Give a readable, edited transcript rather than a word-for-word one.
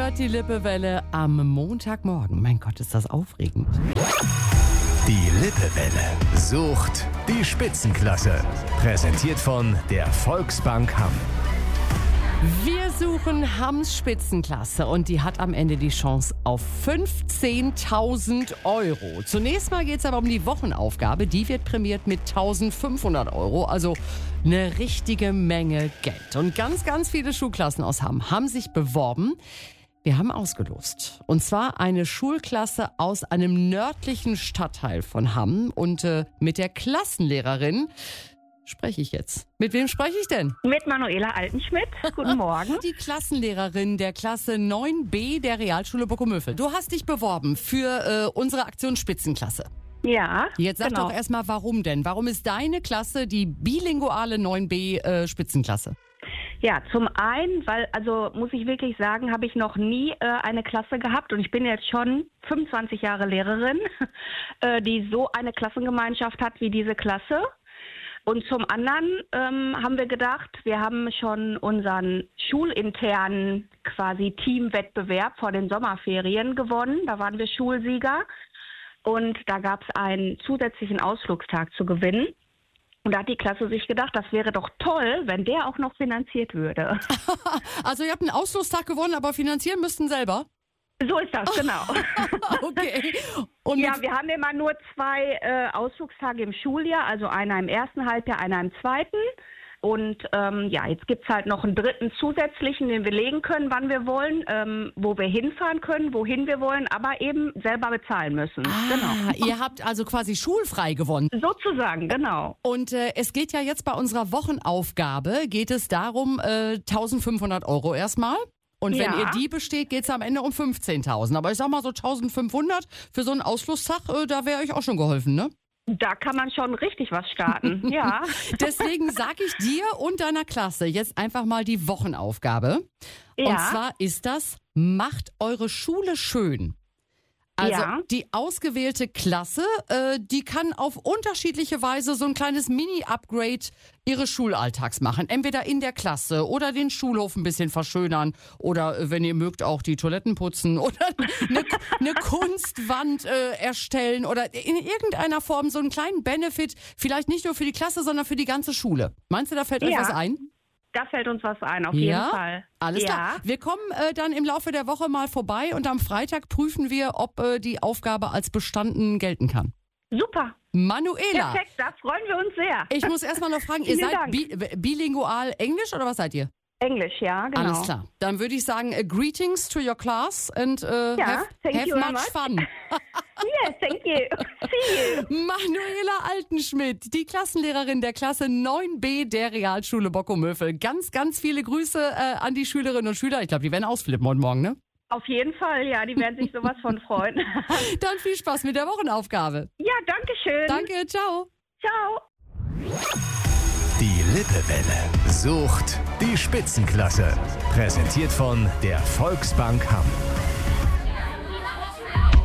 hört die Lippewelle am Montagmorgen. Mein Gott, ist das aufregend. Die Lippewelle sucht die Spitzenklasse. Präsentiert von der Volksbank Hamm. Wir suchen Hamms Spitzenklasse und die hat am Ende die Chance auf 15.000 Euro. Zunächst mal geht es aber um die Wochenaufgabe. Die wird prämiert mit 1.500 Euro, also eine richtige Menge Geld. Und ganz, ganz viele Schulklassen aus Hamm haben sich beworben. Wir haben ausgelost. Und zwar eine Schulklasse aus einem nördlichen Stadtteil von Hamm. Und mit der Klassenlehrerin spreche ich jetzt. Mit wem spreche ich denn? Mit Manuela Altenschmidt. Guten Morgen. Die Klassenlehrerin der Klasse 9b der Realschule Bockumövel. Du hast dich beworben für unsere Aktion Spitzenklasse. Ja, Jetzt sag genau. doch erstmal, warum denn? Warum ist deine Klasse die bilinguale 9b Spitzenklasse? Ja, zum einen, weil, also muss ich wirklich sagen, habe ich noch nie eine Klasse gehabt und ich bin jetzt schon 25 Jahre Lehrerin, die so eine Klassengemeinschaft hat wie diese Klasse. Und zum anderen haben wir gedacht, wir haben schon unseren schulinternen quasi Teamwettbewerb vor den Sommerferien gewonnen. Da waren wir Schulsieger und da gab es einen zusätzlichen Ausflugstag zu gewinnen. Und da hat die Klasse sich gedacht, das wäre doch toll, wenn der auch noch finanziert würde. Also ihr habt einen Ausflugstag gewonnen, aber finanzieren müssten selber? So ist das, genau. Okay. Und Ja, wir haben immer nur 2 Ausflugstage im Schuljahr, also einer im ersten Halbjahr, einer im zweiten. Und jetzt gibt's halt noch einen dritten zusätzlichen, den wir legen können, wann wir wollen, wo wir hinfahren können, wohin wir wollen, aber eben selber bezahlen müssen. Genau. Ihr habt also quasi schulfrei gewonnen. Sozusagen, genau. Und es geht ja jetzt bei unserer Wochenaufgabe, geht es darum, 1.500 Euro erstmal. Und wenn Ja. ihr die besteht, geht es am Ende um 15.000. Aber ich sag mal so 1.500 für so einen Ausflugstag, da wäre euch auch schon geholfen, ne? Da kann man schon richtig was starten, ja. Deswegen sage ich dir und deiner Klasse jetzt einfach mal die Wochenaufgabe. Ja. Und zwar ist das, macht eure Schule schön. Also Ja. die ausgewählte Klasse, die kann auf unterschiedliche Weise so ein kleines Mini-Upgrade ihres Schulalltags machen. Entweder in der Klasse oder den Schulhof ein bisschen verschönern oder wenn ihr mögt auch die Toiletten putzen oder eine Kunstwand erstellen oder in irgendeiner Form so einen kleinen Benefit, vielleicht nicht nur für die Klasse, sondern für die ganze Schule. Meinst du, da fällt euch Ja. was ein? Da fällt uns was ein, auf jeden Fall. Alles klar. Wir kommen dann im Laufe der Woche mal vorbei und am Freitag prüfen wir, ob die Aufgabe als bestanden gelten kann. Super. Manuela, Perfekt, da freuen wir uns sehr. ich muss erstmal noch fragen, ihr Vielen seid Dank. bilingual Englisch oder was seid ihr? Englisch, ja, genau. Alles klar. Dann würde ich sagen, greetings to your class and have thank you very much much. fun. Yes, thank you. See you. Manuela Altenschmidt, die Klassenlehrerin der Klasse 9b der Realschule Bockumövel. Ganz, ganz viele Grüße an die Schülerinnen und Schüler. Ich glaube, die werden ausflippen heute Morgen, ne? Auf jeden Fall, ja, die werden sich sowas von freuen. Dann viel Spaß mit der Wochenaufgabe. Ja, danke schön. Danke, ciao. Ciao. Die Lippewelle sucht die Spitzenklasse. Präsentiert von der Volksbank Hamm.